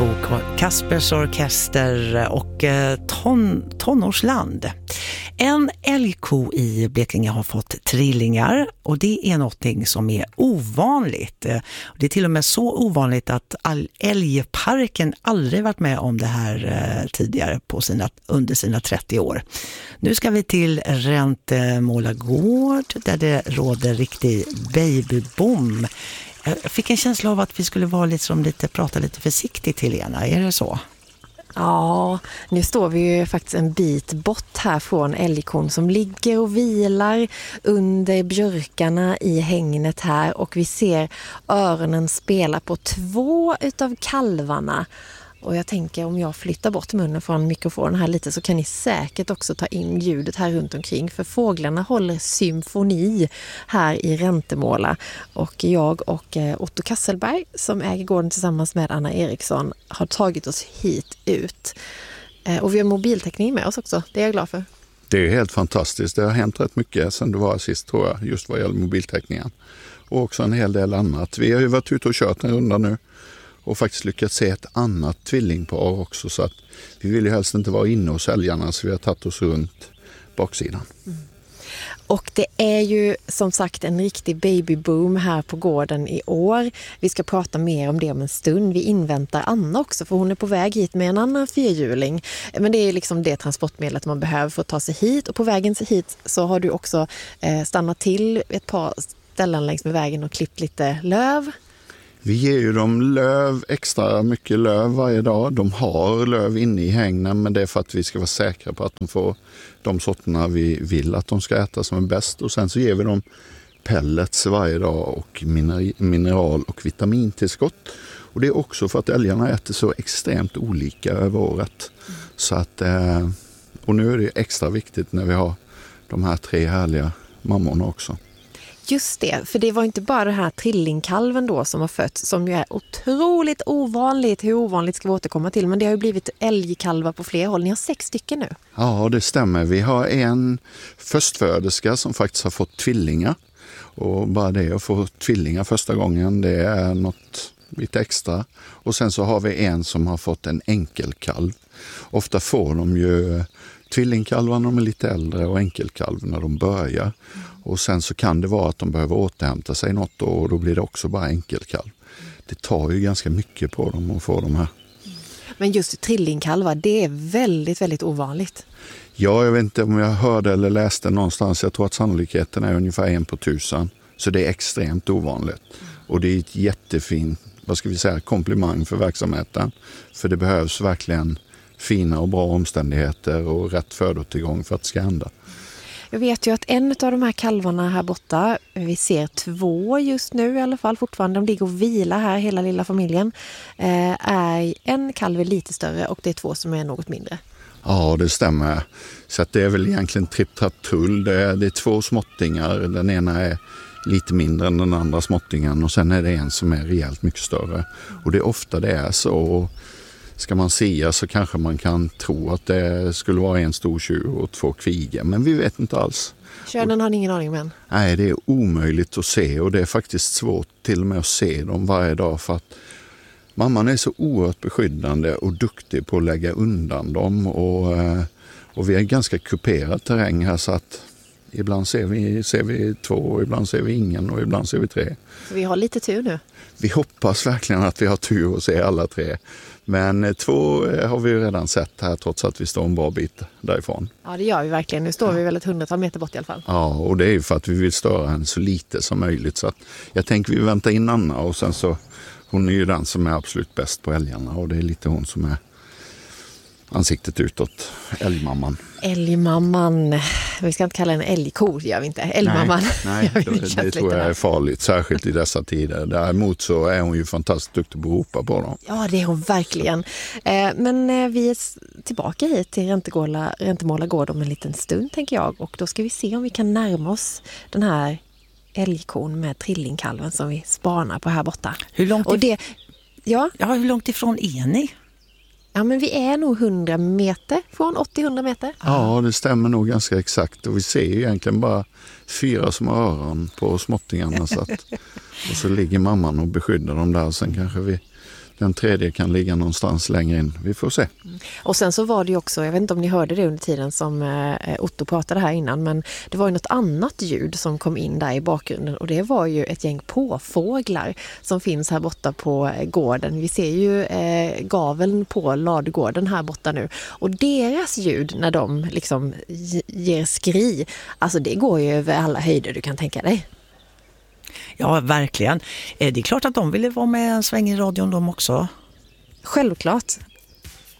Bo Kaspers Orkester och Tonårsland. En älgko i Blekinge har fått trillingar och det är någonting som är ovanligt. Det är till och med så ovanligt att älgparken aldrig varit med om det här tidigare under sina 30 år. Nu ska vi till Räntemåla gård där det råder riktig babyboom. Jag fick en känsla av att vi skulle vara prata lite försiktigt, Helena. Är det så? Ja, nu står vi ju faktiskt en bit bort här från älgkon som ligger och vilar under björkarna i hängnet här. Och vi ser öronen spela på 2 utav kalvarna. Och jag tänker om jag flyttar bort munnen från mikrofonen här lite så kan ni säkert också ta in ljudet här runt omkring. För fåglarna håller symfoni här i Räntemåla. Och jag och Otto Kasselberg som äger gården tillsammans med Anna Eriksson har tagit oss hit ut. Och vi har mobiltäckning med oss också, det är jag glad för. Det är helt fantastiskt, det har hänt rätt mycket sedan du var sist tror jag, just vad gäller mobiltäckningen. Och också en hel del annat. Vi har ju varit ute och kört en runda nu. Och faktiskt lyckats se ett annat tvillingpar också så att vi vill ju helst inte vara inne hos älgarna så vi har tagit oss runt baksidan. Mm. Och det är ju som sagt en riktig babyboom här på gården i år. Vi ska prata mer om det om en stund. Vi inväntar Anna också för hon är på väg hit med en annan fyrhjuling. Men det är liksom det transportmedlet man behöver för att ta sig hit. Och på vägen hit så har du också stannat till ett par ställen längs med vägen och klippt lite löv. Vi ger ju dem extra mycket löv varje dag. De har löv inne i hängnen men det är för att vi ska vara säkra på att de får de sorterna vi vill att de ska äta som är bäst. Och sen så ger vi dem pellets varje dag och mineral- och vitamintillskott. Och det är också för att älgarna äter så extremt olika över året. Så att, och nu är det extra viktigt när vi har de här 3 härliga mammorna också. Just det, för det var inte bara den här trillingkalven då som har fötts som ju är otroligt ovanligt. Hur ovanligt ska vi återkomma till, men det har ju blivit älgkalvar på fler håll. Ni har 6 stycken nu. Ja, det stämmer. Vi har en förstföderska som faktiskt har fått tvillingar. Och bara det att få tvillingar första gången, det är något lite extra. Och sen så har vi en som har fått en enkelkalv. Ofta får de ju tvillingkalvar när de är lite äldre och enkelkalv när de börjar. Och sen så kan det vara att de behöver återhämta sig något och då blir det också bara enkelkalv. Det tar ju ganska mycket på dem att få de här. Men just trillingkalvar, det är väldigt, väldigt ovanligt. Ja, jag vet inte om jag hörde eller läste någonstans. Jag tror att sannolikheten är ungefär 1 på 1000. Så det är extremt ovanligt. Och det är ett jättefint, komplimang för verksamheten. För det behövs verkligen fina och bra omständigheter och rätt födotillgång för att det ska hända. Jag vet ju att en av de här kalvarna här borta, vi ser 2 just nu i alla fall fortfarande, de ligger och vilar här hela lilla familjen, är en kalv är lite större och det är 2 som är något mindre. Ja, det stämmer. Så att det är väl egentligen tripp-trapp-trull. Det är 2 småttingar, den ena är lite mindre än den andra småttingen och sen är det en som är rejält mycket större. Och det är ofta det är så. Ska man sia så kanske man kan tro att det skulle vara en stor tjur och 2 kvigor, men vi vet inte alls. Könen har ni ingen aning om än? Nej, det är omöjligt att se och det är faktiskt svårt till och med att se dem varje dag för att mamman är så oerhört beskyddande och duktig på att lägga undan dem och vi är ganska kuperad terräng här så att ibland ser vi 2 och ibland ser vi ingen och ibland ser vi 3. Så vi har lite tur nu? Vi hoppas verkligen att vi har tur att se alla 3. Men 2 har vi ju redan sett här trots att vi står en bra bit därifrån. Ja, det gör vi verkligen. Nu står vi väl ett 100-tal meter bort i alla fall. Ja, och det är ju för att vi vill störa henne så lite som möjligt. Så att jag tänker vi väntar in Anna och sen så, hon är ju den som är absolut bäst på älgarna och det är lite hon som är ansiktet utåt, älgmamman. Älgmamman. Vi ska inte kalla henne älgko, gör vi inte. Älgmamman. Nej, det tror jag är farligt, särskilt i dessa tider. Däremot så är hon ju fantastiskt duktig på att ropa på dem. Ja, det är hon verkligen. Men vi är tillbaka hit till Räntemåla gård om en liten stund, tänker jag. Och då ska vi se om vi kan närma oss den här älgkon med trillingkalven som vi spanar på här borta. Hur långt hur långt ifrån är ni? Ja, men vi är nog 100 meter, från 80-100 meter. Ja, det stämmer nog ganska exakt. Och vi ser ju egentligen bara 4 små öron på småttingarna. Och så ligger mamman och beskyddar dem där. Sen kanske vi den tredje kan ligga någonstans längre in. Vi får se. Och sen så var det ju också, jag vet inte om ni hörde det under tiden som Otto pratade här innan, men det var ju något annat ljud som kom in där i bakgrunden, och det var ju ett gäng påfåglar som finns här borta på gården. Vi ser ju gaveln på ladugården här borta nu, och deras ljud när de liksom ger skri, alltså det går ju över alla höjder du kan tänka dig. Ja, verkligen. Det är klart att de ville vara med en sväng i radion de också. Självklart.